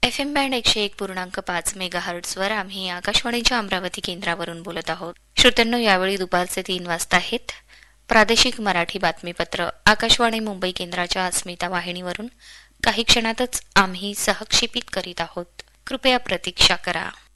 FM band 101.5 मेगाहर्ट्झवर आम्ही आकाशवाणीच्या अमरावती केंद्रावरून बोलत आहोत. श्रोत्यांनो, यावेळी दुपारचे 3 वाजता आहेत. प्रादेशिक मराठी बातमीपत्र आकाशवाणी मुंबई केंद्राच्या अस्मिता वाहिनीवरून काही क्षणातच आम्ही सहक्षेपित करीत आहोत. कृपया प्रतीक्षा करा.